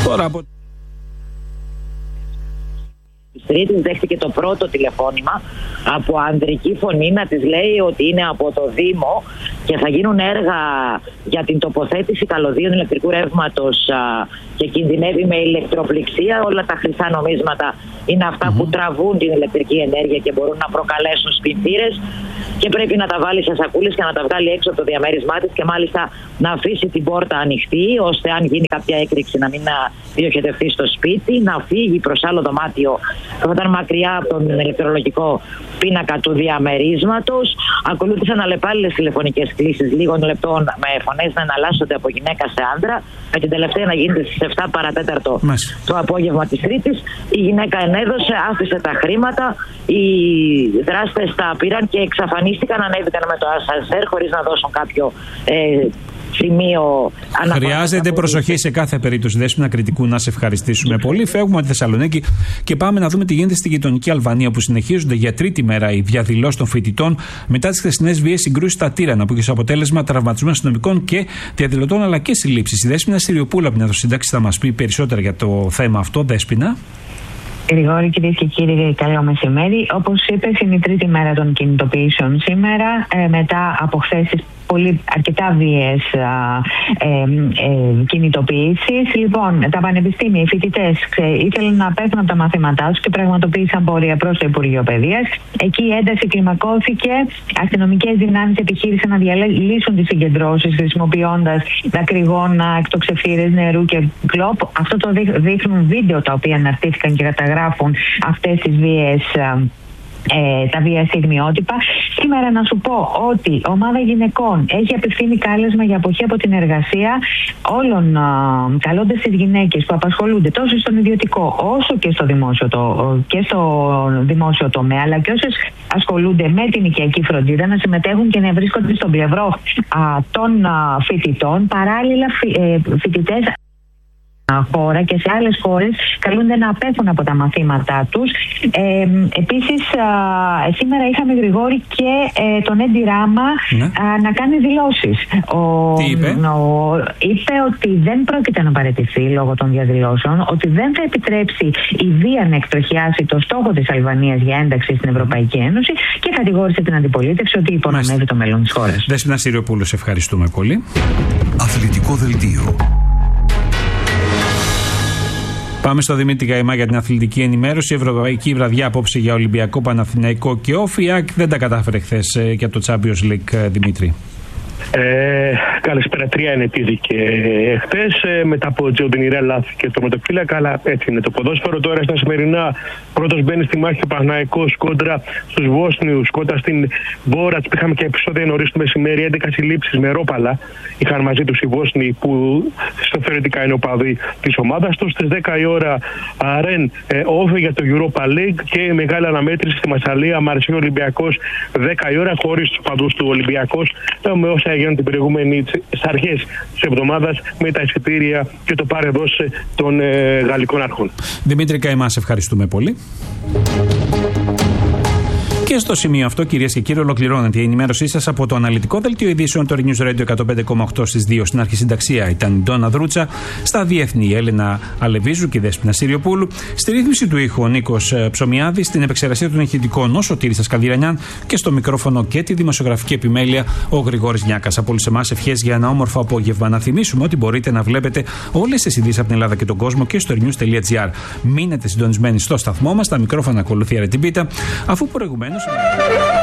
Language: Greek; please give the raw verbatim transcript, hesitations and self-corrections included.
Τώρα από... Της Τρίτης δέχτηκε το πρώτο τηλεφώνημα από ανδρική φωνή να της λέει ότι είναι από το Δήμο και θα γίνουν έργα για την τοποθέτηση καλωδίων ηλεκτρικού ρεύματος και κινδυνεύει με ηλεκτροπληξία. Όλα τα χρυσά νομίσματα είναι αυτά mm-hmm. που τραβούν την ηλεκτρική ενέργεια και μπορούν να προκαλέσουν σπινθήρες και πρέπει να τα βάλει σε σακούλες και να τα βγάλει έξω από το διαμέρισμά της και μάλιστα να αφήσει την πόρτα ανοιχτή ώστε αν γίνει κάποια έκρηξη να μην διοχετευτεί στο σπίτι, να φύγει προς άλλο δωμάτιο που θα ήταν μακριά από τον ηλεκτρολογικό πίνακα του διαμερίσματος. Ακολούθησαν αλλεπάλληλες τηλεφωνικές κλήσεις λίγων λεπτών με φωνές να εναλλάσσονται από γυναίκα σε άντρα, με την τελευταία να γίνεται στις επτά παρατέταρτο το απόγευμα της Τρίτης. Η γυναίκα ενέδωσε, άφησε τα χρήματα, οι δράστες τα πήραν και εξαφανίστηκαν, ανέβηκαν με το ασανσέρ χωρίς να δώσουν κάποιο ε, σημείο αναφοράς. Χρειάζεται προσοχή σε κάθε περίπτωση. Δέσποινα Κρητικού, να σε ευχαριστήσουμε πολύ. Φεύγουμε από τη Θεσσαλονίκη και πάμε να δούμε τι γίνεται στη γειτονική Αλβανία, που συνεχίζονται για τρίτη μέρα οι διαδηλώσεις των φοιτητών μετά τις χθεσινές βίαιες συγκρούσεις στα Τύρανα, που είχε ως αποτέλεσμα τραυματισμούς αστυνομικών και διαδηλωτών αλλά και συλλήψεις. Η Δέσποινα Συριοπούλου από την Αθροσύνταξη θα μας πει περισσότερα για το θέμα αυτό. Δέσποινα. Γρηγόρη, κυρίες και κύριοι, καλό μεσημέρι. Όπως είπες, είναι η τρίτη μέρα των κινητοποιήσεων σήμερα, ε, μετά από χθες πολύ αρκετά βίαιες ε, ε, κινητοποιήσεις. Λοιπόν, τα πανεπιστήμια, οι φοιτητές ήθελαν να πέφτουν από τα μαθήματά τους και πραγματοποίησαν πορεία προς το Υπουργείο Παιδείας. Εκεί η ένταση κλιμακώθηκε. Αστυνομικές δυνάμεις επιχείρησαν να διαλύσουν τις συγκεντρώσεις χρησιμοποιώντας δακρυγόνα, εκτοξευτήρες νερού και κλόπ. Αυτό το δείχνουν βίντεο τα οποία αναρτήθηκαν και καταγράφουν αυτές τις βίαιες. Ε, τα βία στιγμιότυπα. Σήμερα να σου πω ότι η ομάδα γυναικών έχει απευθύνει κάλεσμα για αποχή από την εργασία όλων, καλώντας τις γυναίκες που απασχολούνται τόσο στον ιδιωτικό όσο και στο δημόσιο, το, και στο δημόσιο τομέα, αλλά και όσες ασχολούνται με την οικιακή φροντίδα να συμμετέχουν και να βρίσκονται στον πλευρό α, των α, φοιτητών. Παράλληλα, φοι, ε, φοιτητές χώρα και σε άλλες χώρες καλούνται να απέχουν από τα μαθήματά τους. Ε, επίσης, α, σήμερα είχαμε, Γρηγόρη, και ε, τον Έντι Ράμα ναι. α, να κάνει δηλώσεις. Ο, Τι είπε? Ο, είπε ότι δεν πρόκειται να παραιτηθεί λόγω των διαδηλώσεων, ότι δεν θα επιτρέψει η βία να εκτροχιάσει το στόχο της Αλβανίας για ένταξη στην Ευρωπαϊκή Ένωση και κατηγόρησε την αντιπολίτευση ότι υπονομεύει το μέλλον της χώρας. Δέσποινα Συριοπούλου, σε ευχαριστούμε πολύ. Αθλητικό δελτίο. Πάμε στο Δημήτρη Καϊμά για την αθλητική ενημέρωση. Η Ευρωπαϊκή βραδιά απόψε για Ολυμπιακό, Παναθηναϊκό και Όφη. ΑΕΚ δεν τα κατάφερε χθες για το Champions League, Δημήτρη. Ε, καλησπέρα, τρία ενετήθηκε χτες ε, μετά από τζεοντινηρά λάθη και το μετοφύλακα, αλλά έτσι είναι το ποδόσφαιρο. Τώρα στα σημερινά, πρώτος μπαίνει στη μάχη ο Παναθηναϊκός κόντρα στους Βόσνιους, κόντρα στην Μπόρατς. Είχαμε και επεισόδια νωρίς το μεσημέρι, έντεκα συλλήψεις με ρόπαλα είχαν μαζί τους οι Βόσνοι, που στο θεωρητικά είναι οπαδοί της ομάδας τους. Στις δέκα η ώρα Ρεν ε, Όφη για το Europa League και μεγάλη αναμέτρηση στη Μασσαλία, Μαρσίου Ολυμπιακός δέκα η ώρα, χωρίς τους οπαδούς του Ολυμπιακός, ε, με όσα έγιναν την προηγούμενη στις αρχές της εβδομάδας με τα εισιτήρια και το πάρε δώσε των ε, γαλλικών αρχών. Δημήτρη Καϊμά, σε ευχαριστούμε πολύ. Και στο σημείο αυτό, κυρίες και κύριοι, ολοκληρώνεται η ενημέρωσή σας από το αναλυτικό δελτίο ειδήσεων του News Radio εκατόν πέντε κόμμα οκτώ στις δύο. Στην αρχισυνταξία ήταν η Ντόνα Δρούτσα, στα διεθνή η Έλενα Αλεβίζου και η Δέσποινα Συριοπούλου, στη ρύθμιση του ήχου ο Νίκος Ψωμιάδης, στην επεξεργασία των ηχητικών ο Σωτήρης Ασκαδηρανιάν και στο μικρόφωνο και τη δημοσιογραφική επιμέλεια ο Γρηγόρης Νιάκας. Από όλους εμάς ευχές για ένα όμορφο απόγευμα. Να θυμίσουμε ότι μπορείτε να βλέπετε όλες τις ειδήσεις από την Ελλάδα και τον κόσμο και στο news τελεία gr. Μείνετε συντονισμένοι στο σταθμό μας, τα μικρόφωνα ακολουθεί Αρετιμπίτα, αφού προηγουμένως.